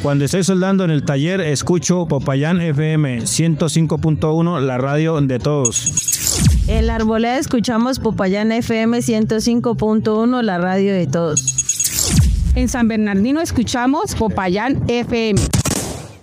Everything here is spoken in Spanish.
Cuando estoy soldando en el taller, escucho Popayán FM 105.1, la radio de todos. En la Arboleda escuchamos Popayán FM 105.1, la radio de todos. En San Bernardino escuchamos Popayán FM.